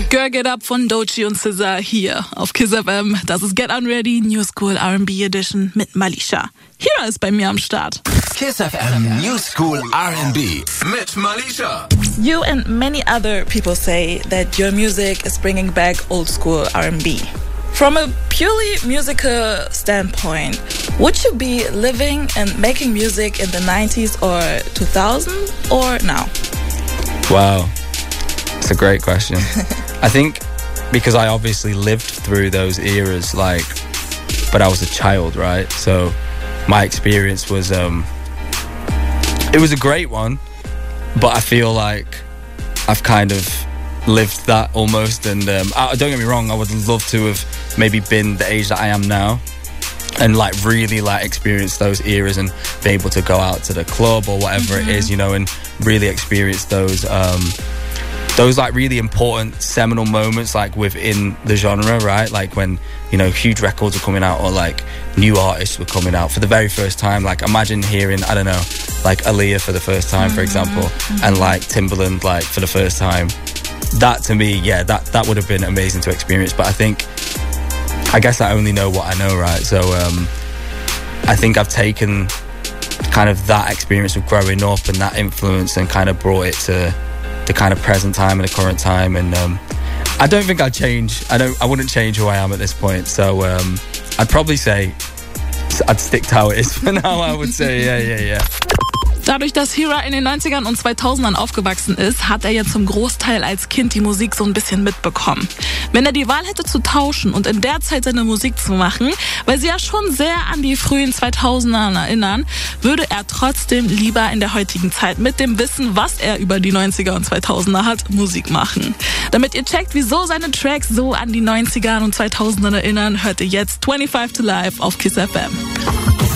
Girl Get Up von Doechii und SZA hier auf Kiss FM. Das ist Get Unready New School R&B Edition mit Malisha. Hira ist bei mir am Start. Kiss FM New School R&B mit Malisha. You and many other people say that your music is bringing back old school R&B. From a purely musical standpoint, would you be living and making music in the 90s or 2000 or now? Wow, it's a great question. I think because I obviously lived through those eras, but I was a child, right? So my experience was, it was a great one, but I feel like I've kind of lived that almost. And don't get me wrong, I would love to have maybe been the age that I am now and really experience those eras and be able to go out to the club or whatever it is, and really experience those really important seminal moments within the genre, right? When huge records are coming out or new artists were coming out for the very first time. Imagine hearing, I don't know, Aaliyah for the first time, for example, and Timbaland for the first time. That to me, yeah, that would have been amazing to experience. But I guess I only know what I know, right? So I think I've taken kind of that experience of growing up and that influence and kind of brought it to the kind of present time and the current time. And I don't think I'd change. I wouldn't change who I am at this point. So I'd probably say I'd stick to how it is for now, I would say. Yeah. Dadurch, dass Hira in den 90ern und 2000ern aufgewachsen ist, hat er ja zum Großteil als Kind die Musik so ein bisschen mitbekommen. Wenn er die Wahl hätte zu tauschen und in der Zeit seine Musik zu machen, weil sie ja schon sehr an die frühen 2000er erinnern, würde er trotzdem lieber in der heutigen Zeit mit dem Wissen, was er über die 90er und 2000er hat, Musik machen. Damit ihr checkt, wieso seine Tracks so an die 90er und 2000er erinnern, hört ihr jetzt 25 to Life auf Kiss FM.